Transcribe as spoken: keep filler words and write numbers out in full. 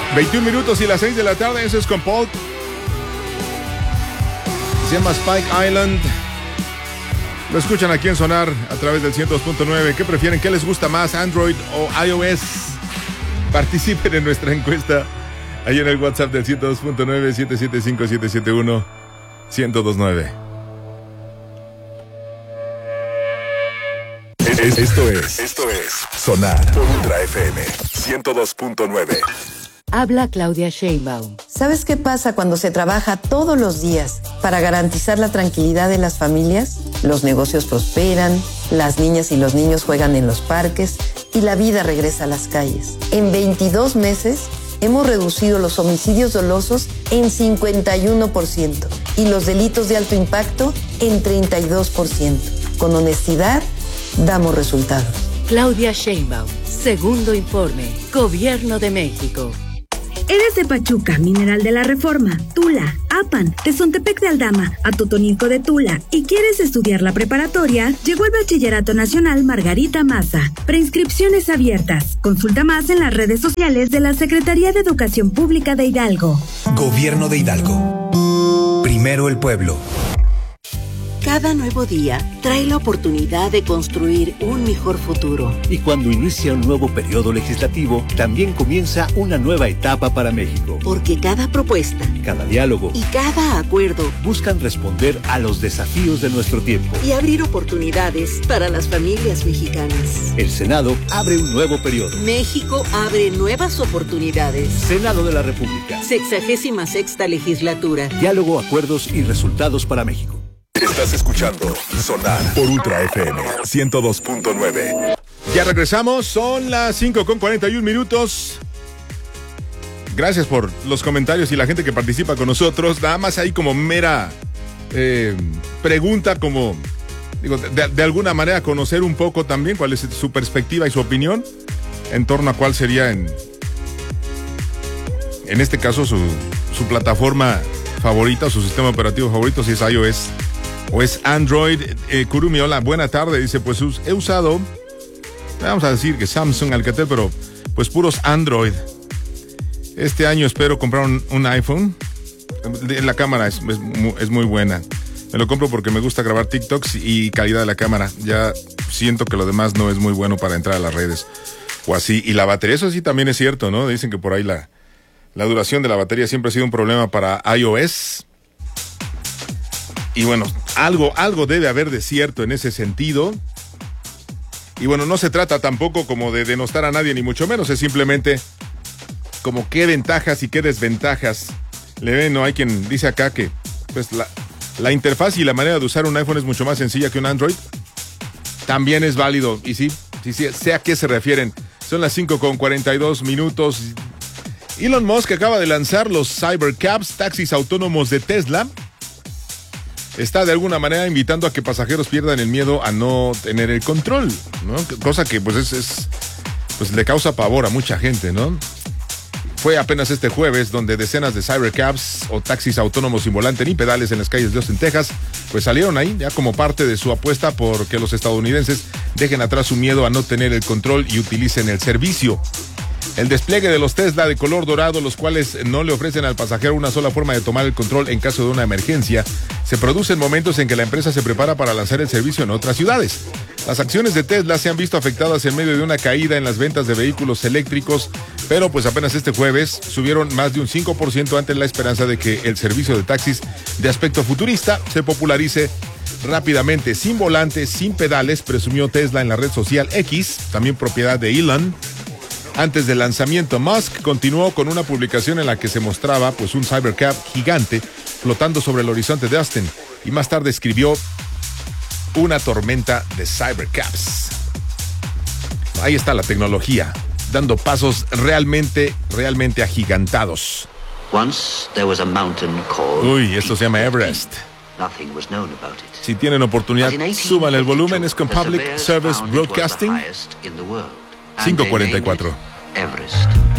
veintiún minutos y las seis de la tarde. Eso es con Paul. Se llama Spike Island. Lo escuchan aquí en Sonar a través del ciento dos punto nueve. ¿Qué prefieren? ¿Qué les gusta más, Android o iOS? Participen en nuestra encuesta ahí en el WhatsApp del ciento dos punto nueve, siete siete cinco, siete siete uno, uno dos nueve. Esto es, esto es Sonar por Ultra F M ciento dos punto nueve. Habla Claudia Sheinbaum. ¿Sabes qué pasa cuando se trabaja todos los días para garantizar la tranquilidad de las familias? Los negocios prosperan, las niñas y los niños juegan en los parques y la vida regresa a las calles. En veintidós meses hemos reducido los homicidios dolosos en cincuenta y uno por ciento y los delitos de alto impacto en treinta y dos por ciento. Con honestidad, damos resultados. Claudia Sheinbaum, segundo informe, Gobierno de México. ¿Eres de Pachuca, Mineral de la Reforma, Tula, Apan, Tezontepec de Aldama, Atotonilco de Tula y quieres estudiar la preparatoria? Llegó el Bachillerato Nacional Margarita Maza. Preinscripciones abiertas. Consulta más en las redes sociales de la Secretaría de Educación Pública de Hidalgo. Gobierno de Hidalgo. Primero el pueblo. Cada nuevo día trae la oportunidad de construir un mejor futuro. Y cuando inicia un nuevo periodo legislativo, también comienza una nueva etapa para México. Porque cada propuesta, cada diálogo y cada acuerdo buscan responder a los desafíos de nuestro tiempo y abrir oportunidades para las familias mexicanas. El Senado abre un nuevo periodo. México abre nuevas oportunidades. Senado de la República. Sexagésima sexta legislatura. Diálogo, acuerdos y resultados para México. Estás escuchando Sonar por Ultra F M ciento dos punto nueve. Ya regresamos, son las cinco con cuarenta y un minutos. Gracias por los comentarios y la gente que participa con nosotros. Nada más ahí como mera eh, pregunta, como digo, de, de alguna manera conocer un poco también cuál es su perspectiva y su opinión en torno a cuál sería en, en este caso su, su plataforma favorita, su sistema operativo favorito, si es iOS o es Android. eh, Kurumi, hola, buena tarde. Dice, pues he usado, vamos a decir que Samsung, Alcatel, pero pues puros Android. Este año espero comprar un, un iPhone. La cámara es, es, es muy buena. Me lo compro porque me gusta grabar TikToks y calidad de la cámara. Ya siento que lo demás no es muy bueno para entrar a las redes o así. Y la batería, eso sí también es cierto, ¿no? Dicen que por ahí la, la duración de la batería siempre ha sido un problema para iOS. Y bueno, algo, algo debe haber de cierto en ese sentido. Y bueno, no se trata tampoco como de denostar a nadie, ni mucho menos. Es simplemente como qué ventajas y qué desventajas le ven, ¿no? Hay quien dice acá que pues la, la interfaz y la manera de usar un iPhone es mucho más sencilla que un Android. También es válido. Y sí, sí, sí, sé a qué se refieren. Son las cinco con cuarenta y dos minutos. Elon Musk acaba de lanzar los Cybercabs, taxis autónomos de Tesla. Está de alguna manera invitando a que pasajeros pierdan el miedo a no tener el control, ¿no? Cosa que pues es, es pues le causa pavor a mucha gente, ¿no? Fue apenas este jueves donde decenas de Cybercabs o taxis autónomos sin volante ni pedales en las calles de Austin, Texas, pues salieron ahí ya como parte de su apuesta por que los estadounidenses dejen atrás su miedo a no tener el control y utilicen el servicio. El despliegue de los Tesla de color dorado, los cuales no le ofrecen al pasajero una sola forma de tomar el control en caso de una emergencia, se produce en momentos en que la empresa se prepara para lanzar el servicio en otras ciudades. Las acciones de Tesla se han visto afectadas en medio de una caída en las ventas de vehículos eléctricos, pero pues apenas este jueves subieron más de un cinco por ciento ante la esperanza de que el servicio de taxis de aspecto futurista se popularice rápidamente, sin volante, sin pedales, presumió Tesla en la red social X, también propiedad de Elon. Antes del lanzamiento, Musk continuó con una publicación en la que se mostraba pues un Cybercab gigante flotando sobre el horizonte de Austin, y más tarde escribió una tormenta de Cybercabs. Ahí está la tecnología, dando pasos realmente, realmente agigantados. Once there was a mountain called Uy, esto se llama Everest. Nothing was known about it. Si tienen oportunidad, suban el volumen, es con Public Service Broadcasting. cinco cuarenta y cuatro. Everest.